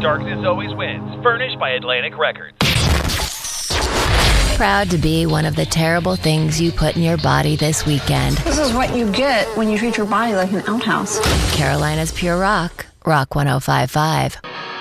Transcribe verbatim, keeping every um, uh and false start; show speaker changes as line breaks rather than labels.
Darkness Always Wins, furnished by Atlantic Records.
Proud to be one of the terrible things you put in your body this weekend.
This is what you get when you treat your body like an outhouse.
Carolina's Pure Rock, Rock one oh five point five.